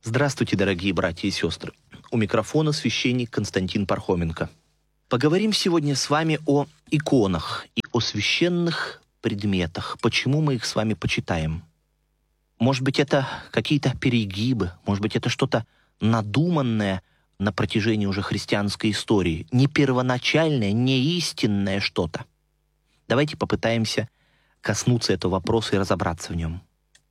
Здравствуйте, дорогие братья и сестры. У микрофона священник Константин Пархоменко. Поговорим сегодня с вами о иконах и о священных предметах. Почему мы их с вами почитаем? Может быть, это какие-то перегибы, может быть, это что-то надуманное на протяжении уже христианской истории, не первоначальное, не истинное что-то. Давайте попытаемся коснуться этого вопроса и разобраться в нем.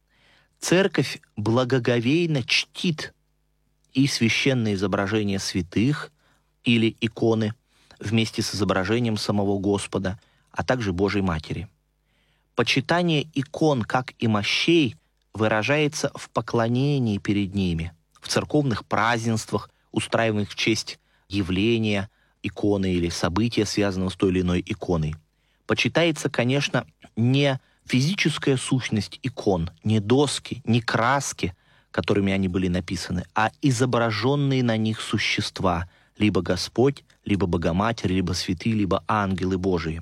Церковь благоговейно чтит и священные изображения святых или иконы вместе с изображением самого Господа, а также Божьей Матери. Почитание икон, как и мощей, выражается в поклонении перед ними, в церковных празднествах, устраиваемых в честь явления иконы или события, связанного с той или иной иконой. Почитается, конечно, не физическая сущность икон, не доски, не краски, которыми они были написаны, а изображенные на них существа, либо Господь, либо Богоматерь, либо святые, либо ангелы Божии.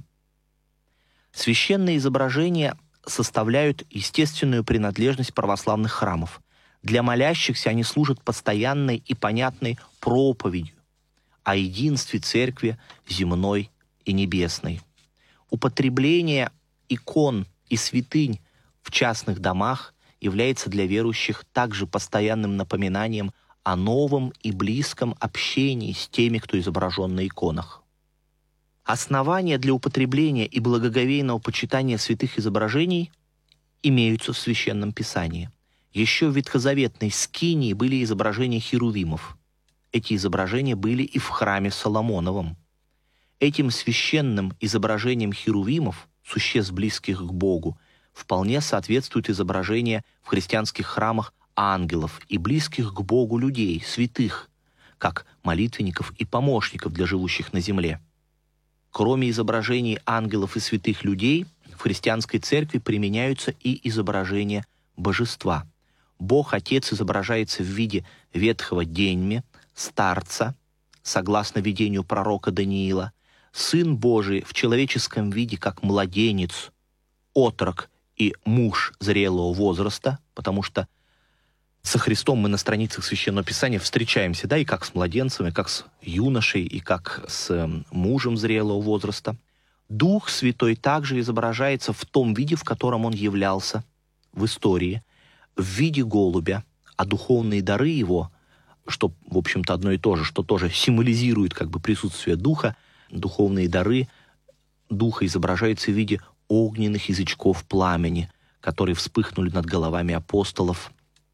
Священные изображения составляют естественную принадлежность православных храмов. Для молящихся они служат постоянной и понятной проповедью о единстве Церкви земной и небесной. Употребление икон и святынь в частных домах является для верующих также постоянным напоминанием о новом и близком общении с теми, кто изображен на иконах. Основания для употребления и благоговейного почитания святых изображений имеются в Священном Писании. Еще в ветхозаветной скинии были изображения херувимов. Эти изображения были и в храме Соломоновом. Этим священным изображением херувимов, существ, близких к Богу, вполне соответствует изображение в христианских храмах ангелов и близких к Богу людей, святых, как молитвенников и помощников для живущих на земле. Кроме изображений ангелов и святых людей, в христианской церкви применяются и изображения божества. Бог Отец изображается в виде ветхого деньми, старца, согласно видению пророка Даниила, Сын Божий в человеческом виде, как младенец, отрок и муж зрелого возраста, потому что со Христом мы на страницах Священного Писания встречаемся, и как с младенцем, и как с юношей, и как с мужем зрелого возраста. Дух Святой также изображается в том виде, в котором Он являлся в истории, в виде голубя, а духовные дары Его, что, в общем-то, одно и то же, что тоже символизирует присутствие Духа, духовные дары Духа изображаются в виде огненных язычков пламени, которые вспыхнули над головами апостолов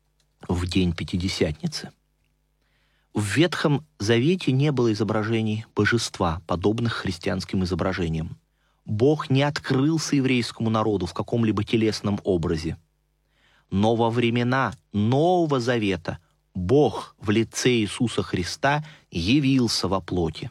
в день Пятидесятницы. В Ветхом Завете не было изображений божества, подобных христианским изображениям. Бог не открылся еврейскому народу в каком-либо телесном образе. Но во времена Нового Завета Бог в лице Иисуса Христа явился во плоти.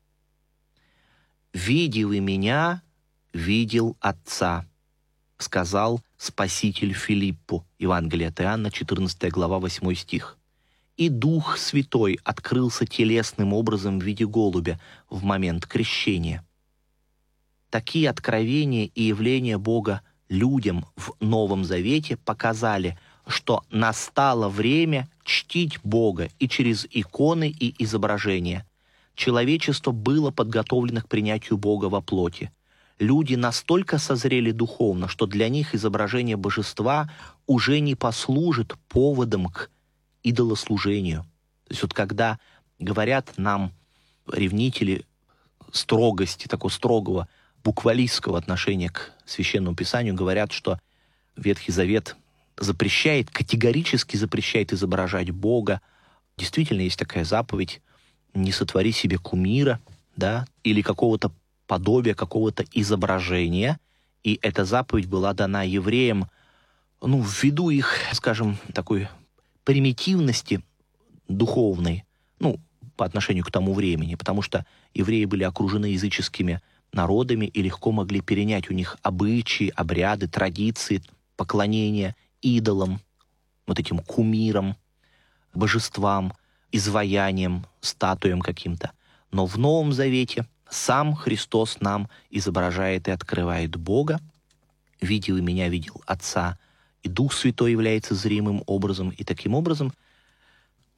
«Видев и меня, видел Отца», сказал Спаситель Филиппу. Евангелие от Иоанна, 14 глава, 8 стих. «И Дух Святой открылся телесным образом в виде голубя в момент крещения». Такие откровения и явления Бога людям в Новом Завете показали, что настало время чтить Бога и через иконы и изображения. Человечество было подготовлено к принятию Бога во плоти. Люди настолько созрели духовно, что для них изображение божества уже не послужит поводом к идолослужению. То есть когда говорят нам ревнители строгости, такого строгого буквалистского отношения к Священному Писанию, говорят, что Ветхий Завет запрещает, категорически запрещает изображать Бога. Действительно, есть такая заповедь: не сотвори себе кумира, или какого-то подобия, какого-то изображения. И эта заповедь была дана евреям, ввиду их, такой примитивности духовной, по отношению к тому времени, потому что евреи были окружены языческими народами и легко могли перенять у них обычаи, обряды, традиции, поклонения идолам, этим кумирам, божествам, изваяниям, статуям каким-то. Но в Новом Завете сам Христос нам изображает и открывает Бога. «Видел и меня, видел Отца», и Дух Святой является зримым образом. И таким образом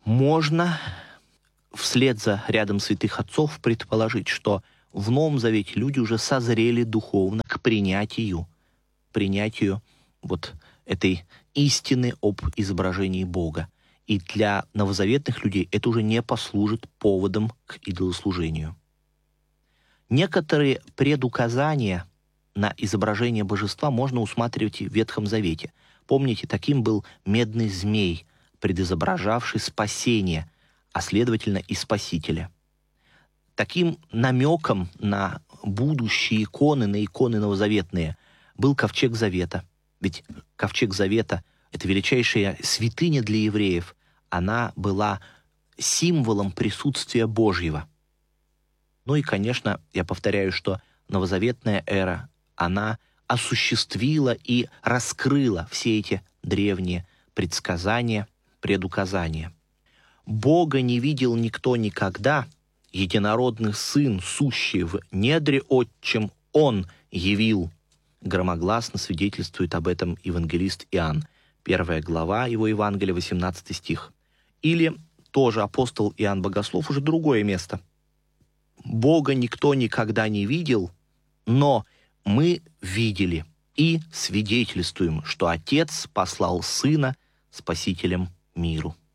Можно вслед за рядом святых отцов предположить, что в Новом Завете люди уже созрели духовно к принятию вот этой истины об изображении Бога. И для новозаветных людей это уже не послужит поводом к идолослужению. Некоторые предуказания на изображение божества можно усматривать и в Ветхом Завете. Помните, таким был медный змей, предизображавший спасение, а следовательно и Спасителя. Таким намеком на будущие иконы, на иконы новозаветные, был ковчег Завета. Ведь ковчег Завета — это величайшая святыня для евреев. Она была символом присутствия Божьего. Ну и, конечно, я повторяю, что новозаветная эра, она осуществила и раскрыла все эти древние предсказания, предуказания. «Бога не видел никто никогда, единородный Сын, сущий в недре Отчем, Он явил». Громогласно свидетельствует об этом евангелист Иоанн. 1 глава его Евангелия, 18 стих. Или тоже апостол Иоанн Богослов, уже другое место. «Бога никто никогда не видел, но мы видели и свидетельствуем, что Отец послал Сына Спасителем миру».